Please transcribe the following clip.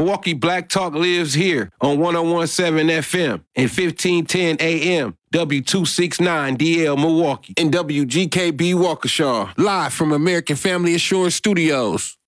Milwaukee Black Talk lives here on 101.7 FM and 1510 AM. W269DL Milwaukee and WGKB Waukesha, live from American Family Assurance Studios.